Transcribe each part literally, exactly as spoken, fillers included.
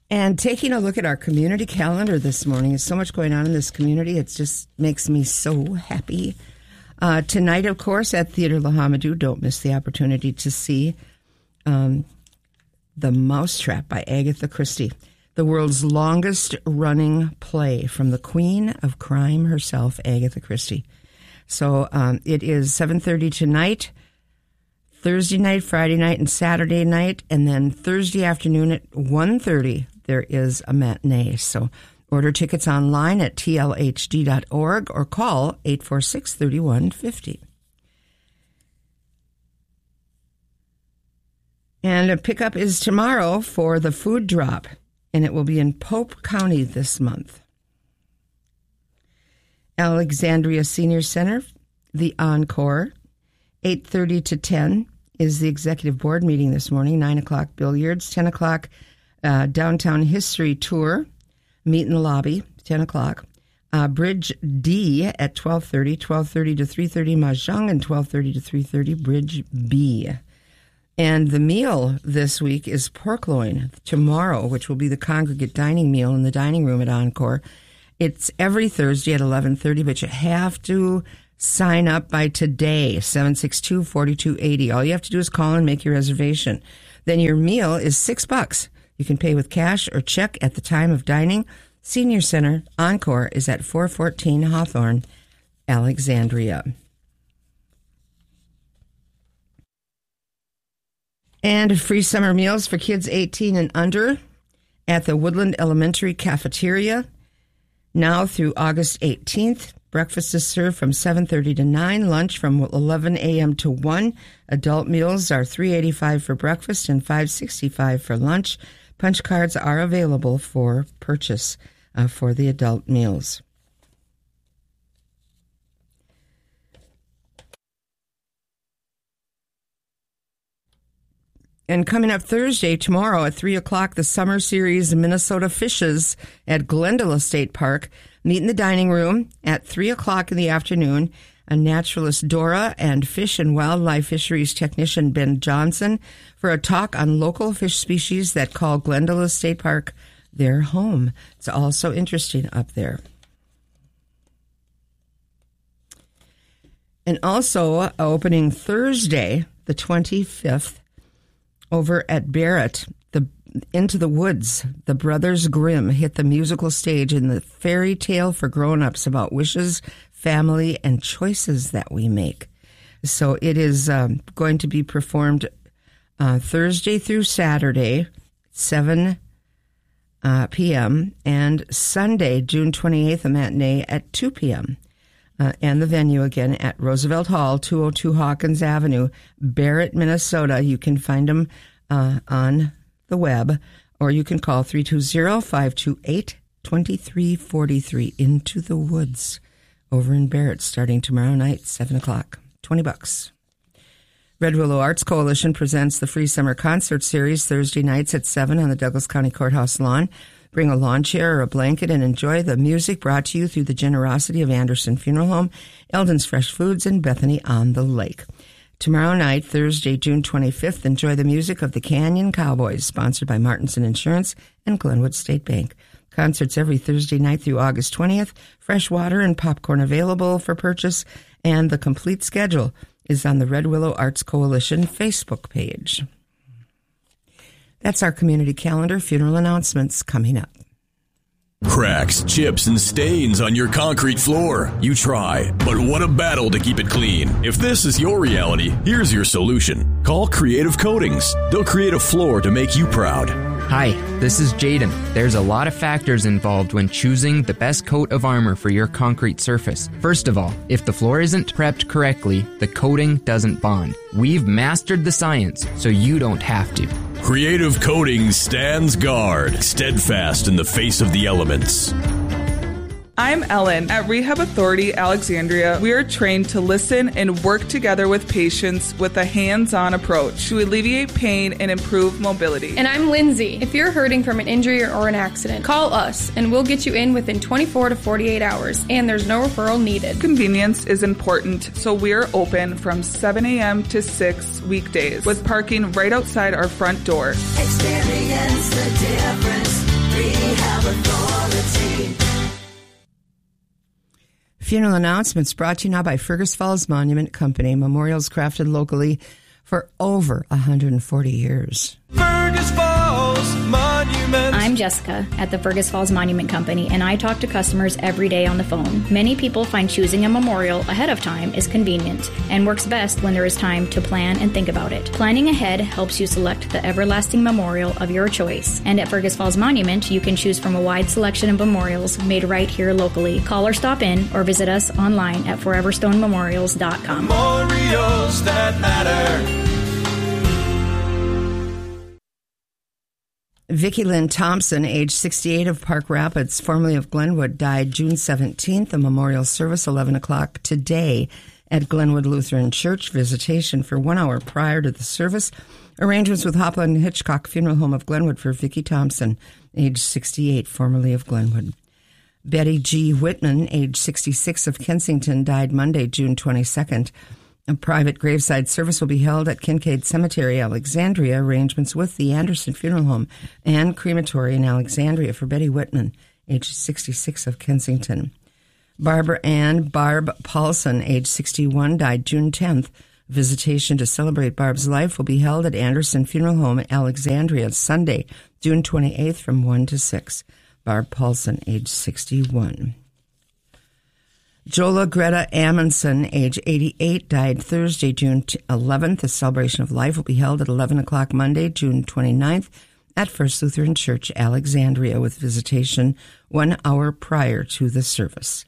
And taking a look at our community calendar this morning, there's so much going on in this community. It just makes me so happy. Uh, tonight, of course, at Theater Lahamadou, don't miss the opportunity to see um, The Mousetrap by Agatha Christie, the world's longest-running play from the queen of crime herself, Agatha Christie. So um, it is seven thirty tonight, Thursday night, Friday night, and Saturday night, and then Thursday afternoon at one thirty, there is a matinee. So order tickets online at T L H D dot org or call eight four six, three one five zero. And a pickup is tomorrow for the food drop, and it will be in Pope County this month. Alexandria Senior Center, the Encore, eight thirty to ten is the executive board meeting this morning, nine o'clock billiards, ten o'clock uh, downtown history tour, meet in the lobby, ten o'clock. Uh, Bridge D at twelve thirty, twelve thirty to three thirty Mahjong, and twelve thirty to three thirty Bridge B. And the meal this week is pork loin tomorrow, which will be the congregate dining meal in the dining room at Encore. It's every Thursday at eleven thirty, but you have to sign up by today, seven six two, four two eight zero. All you have to do is call and make your reservation. Then your meal is six bucks. You can pay with cash or check at the time of dining. Senior Center Encore is at four fourteen Hawthorne, Alexandria. And free summer meals for kids eighteen and under at the Woodland Elementary Cafeteria. Now through August eighteenth, breakfast is served from seven thirty to nine, lunch from eleven a.m. to one. Adult meals are three dollars and eighty-five cents for breakfast and five dollars and sixty-five cents for lunch. Punch cards are available for purchase uh, for the adult meals. And coming up Thursday, tomorrow at three o'clock, the Summer Series Minnesota Fishes at Glendale State Park. Meet in the dining room at three o'clock in the afternoon. A naturalist, Dora, and fish and wildlife fisheries technician, Ben Johnson, for a talk on local fish species that call Glendale State Park their home. It's also interesting up there. And also, opening Thursday, the twenty-fifth, over at Barrett, the Into the Woods, the Brothers Grimm hit the musical stage in the fairy tale for grown-ups about wishes, family, and choices that we make. So it is um, going to be performed uh, Thursday through Saturday, seven uh, p.m., and Sunday, June twenty-eighth, a matinee at two p.m., Uh, and the venue again at Roosevelt Hall, two oh two Hawkins Avenue, Barrett, Minnesota. You can find them uh, on the web, or you can call three two zero, five two eight, two three four three. Into the Woods over in Barrett, starting tomorrow night, seven o'clock, twenty bucks. Red Willow Arts Coalition presents the Free Summer Concert Series Thursday nights at seven on the Douglas County Courthouse lawn. Bring a lawn chair or a blanket and enjoy the music brought to you through the generosity of Anderson Funeral Home, Eldon's Fresh Foods, and Bethany on the Lake. Tomorrow night, Thursday, June twenty-fifth, enjoy the music of the Canyon Cowboys, sponsored by Martinson Insurance and Glenwood State Bank. Concerts every Thursday night through August twentieth. Fresh water and popcorn available for purchase, and the complete schedule is on the Red Willow Arts Coalition Facebook page. That's our community calendar. Funeral announcements coming up. Cracks, chips, and stains on your concrete floor. You try, but what a battle to keep it clean. If this is your reality, here's your solution. Call Creative Coatings. They'll create a floor to make you proud. Hi, this is Jaden. There's a lot of factors involved when choosing the best coat of armor for your concrete surface. First of all, if the floor isn't prepped correctly, the coating doesn't bond. We've mastered the science, so you don't have to. Creative Coatings stands guard, steadfast in the face of the elements. I'm Ellen. At Rehab Authority Alexandria, we are trained to listen and work together with patients with a hands-on approach to alleviate pain and improve mobility. And I'm Lindsay. If you're hurting from an injury or an accident, call us and we'll get you in within twenty-four to forty-eight hours, and there's no referral needed. Convenience is important, so we're open from seven a.m. to six weekdays with parking right outside our front door. Experience the difference. Rehab Authority. Funeral announcements brought to you now by Fergus Falls Monument Company. Memorials crafted locally for over one hundred forty years. Fergus Falls Monument. I'm Jessica at the Fergus Falls Monument Company, and I talk to customers every day on the phone. Many people find choosing a memorial ahead of time is convenient and works best when there is time to plan and think about it. Planning ahead helps you select the everlasting memorial of your choice. And at Fergus Falls Monument, you can choose from a wide selection of memorials made right here locally. Call or stop in or visit us online at forever stone memorials dot com. Memorials that matter. Vicki Lynn Thompson, age sixty-eight, of Park Rapids, formerly of Glenwood, died June seventeenth. A memorial service, eleven o'clock today at Glenwood Lutheran Church. Visitation for one hour prior to the service. Arrangements with Hopla and Hitchcock Funeral Home of Glenwood for Vicki Thompson, age sixty-eight, formerly of Glenwood. Betty G. Whitman, age sixty-six, of Kensington, died Monday, June twenty-second. A private graveside service will be held at Kincaid Cemetery, Alexandria. Arrangements with the Anderson Funeral Home and Crematory in Alexandria for Betty Whitman, age sixty-six, of Kensington. Barbara Ann Barb Paulson, age sixty-one, died June tenth. Visitation to celebrate Barb's life will be held at Anderson Funeral Home, Alexandria, Sunday, June twenty-eighth, from one to six. Barb Paulson, age sixty-one. Jola Greta Amundsen, age eighty-eight, died Thursday, June eleventh. The celebration of life will be held at eleven o'clock Monday, June twenty-ninth, at First Lutheran Church, Alexandria, with visitation one hour prior to the service.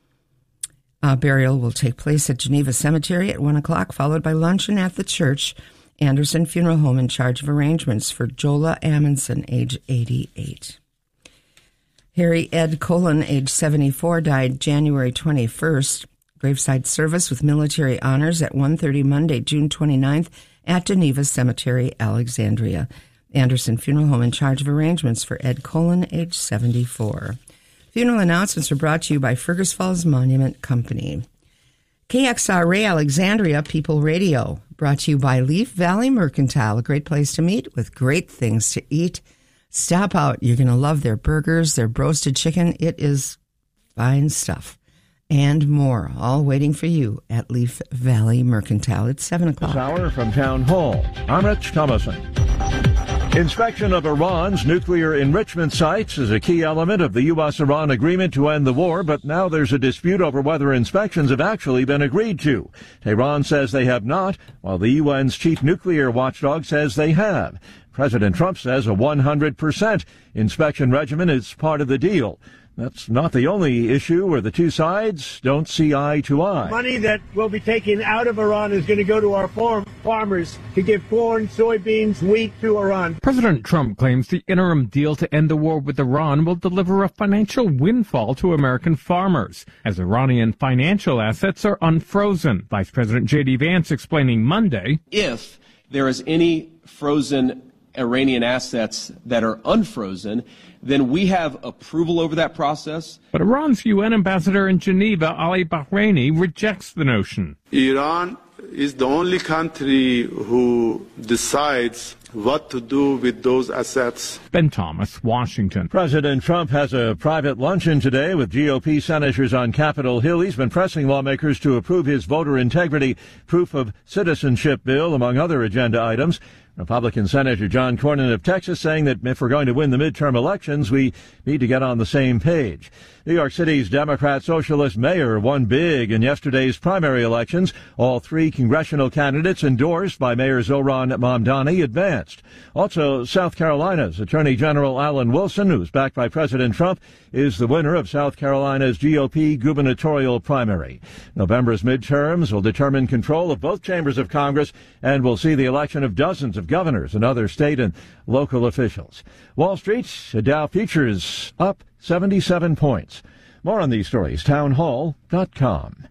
Uh, burial will take place at Geneva Cemetery at one o'clock, followed by luncheon at the church. Anderson Funeral Home in charge of arrangements for Jola Amundsen, age eighty-eight. Harry Ed Colon, age seventy-four, died January twenty-first. Graveside service with military honors at one thirty Monday, June twenty-ninth, at Geneva Cemetery, Alexandria. Anderson Funeral Home in charge of arrangements for Ed Colon, age seventy-four. Funeral announcements are brought to you by Fergus Falls Monument Company. K X R A Alexandria People Radio, brought to you by Leaf Valley Mercantile, a great place to meet with great things to eat. Stop out. You're going to love their burgers, their roasted chicken. It is fine stuff. And more, all waiting for you at Leaf Valley Mercantile. It's seven o'clock. This hour from Town Hall, I'm Rich Thomason. Inspection of Iran's nuclear enrichment sites is a key element of the U S Iran agreement to end the war, but now there's a dispute over whether inspections have actually been agreed to. Tehran says they have not, while the U N's chief nuclear watchdog says they have. President Trump says a one hundred percent inspection regimen is part of the deal. That's not the only issue where the two sides don't see eye to eye. Money that will be taken out of Iran is going to go to our farm farmers to give corn, soybeans, wheat to Iran. President Trump claims the interim deal to end the war with Iran will deliver a financial windfall to American farmers, as Iranian financial assets are unfrozen. Vice President J D Vance explaining Monday, if there is any frozen Iranian assets that are unfrozen, then we have approval over that process. But Iran's U N ambassador in Geneva, Ali Bahraini, rejects the notion. Iran is the only country who decides what to do with those assets. Ben Thomas, Washington. President Trump has a private luncheon today with G O P senators on Capitol Hill. He's been pressing lawmakers to approve his voter integrity proof of citizenship bill, among other agenda items. Republican Senator John Cornyn of Texas saying that if we're going to win the midterm elections, we need to get on the same page. New York City's Democrat Socialist mayor won big in yesterday's primary elections. All three congressional candidates endorsed by Mayor Zohran Mamdani advanced. Also, South Carolina's Attorney General Alan Wilson, who's backed by President Trump, is the winner of South Carolina's G O P gubernatorial primary. November's midterms will determine control of both chambers of Congress and will see the election of dozens of governors and other state and local officials. Wall Street, Dow futures up seventy-seven points. More on these stories, town hall dot com.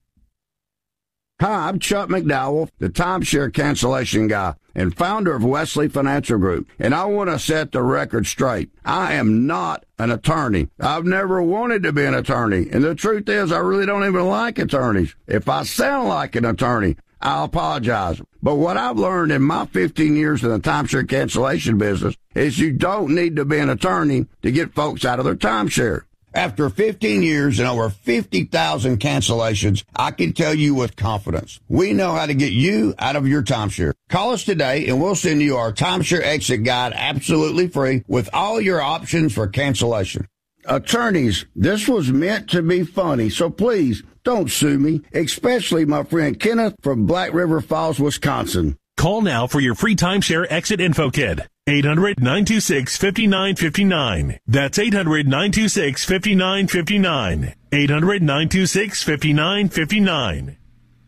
Hi, I'm Chuck McDowell, the timeshare cancellation guy and founder of Wesley Financial Group, and I want to set the record straight. I am not an attorney. I've never wanted to be an attorney, and the truth is I really don't even like attorneys. If I sound like an attorney, I apologize. But what I've learned in my fifteen years in the timeshare cancellation business is you don't need to be an attorney to get folks out of their timeshare. After fifteen years and over fifty thousand cancellations, I can tell you with confidence, we know how to get you out of your timeshare. Call us today and we'll send you our timeshare exit guide absolutely free with all your options for cancellation. Attorneys, this was meant to be funny, so please don't sue me, especially my friend Kenneth from Black River Falls, Wisconsin. Call now for your free timeshare exit info kit. eight hundred, nine two six, five nine five nine. That's eight hundred, nine two six, five nine five nine. eight hundred, nine two six, five nine five nine.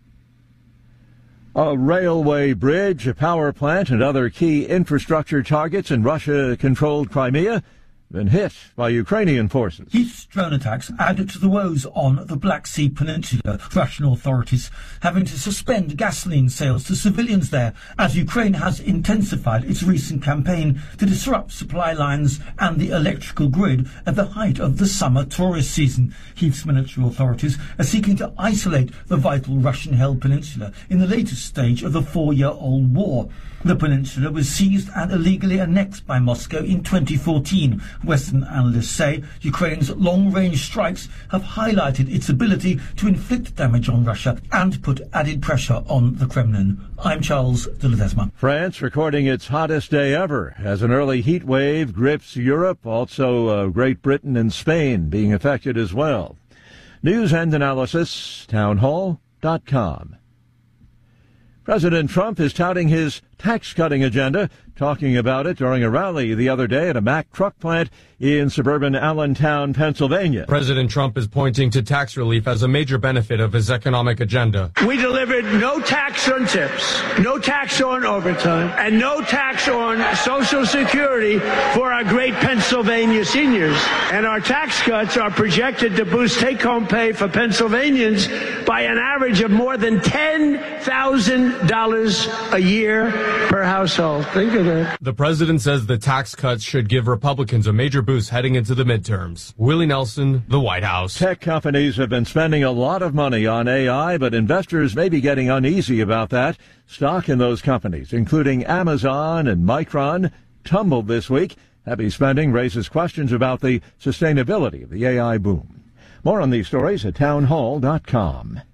A railway bridge, a power plant, and other key infrastructure targets in Russia-controlled Crimea been hit by Ukrainian forces. These drone attacks added to the woes on the Black Sea Peninsula, Russian authorities having to suspend gasoline sales to civilians there as Ukraine has intensified its recent campaign to disrupt supply lines and the electrical grid at the height of the summer tourist season. Kyiv's military authorities are seeking to isolate the vital Russian-held peninsula in the latest stage of the four-year-old war. The peninsula was seized and illegally annexed by Moscow in twenty fourteen. Western analysts say Ukraine's long-range strikes have highlighted its ability to inflict damage on Russia and put added pressure on the Kremlin. I'm Charles de Ledesma. France recording its hottest day ever as an early heat wave grips Europe, also uh, Great Britain and Spain being affected as well. News and analysis, townhall dot com. President Trump is touting his tax-cutting agenda, talking about it during a rally the other day at a Mack truck plant in suburban Allentown, Pennsylvania. President Trump is pointing to tax relief as a major benefit of his economic agenda. We delivered no tax on tips, no tax on overtime, and no tax on Social Security for our great Pennsylvania seniors. And our tax cuts are projected to boost take-home pay for Pennsylvanians by an average of more than ten thousand dollars a year per household. Think of that. The president says the tax cuts should give Republicans a major boost heading into the midterms. Willie Nelson, the White House. Tech companies have been spending a lot of money on A I, but investors may be getting uneasy about that. Stock in those companies, including Amazon and Micron, tumbled this week. Heavy spending raises questions about the sustainability of the A I boom. More on these stories at townhall dot com.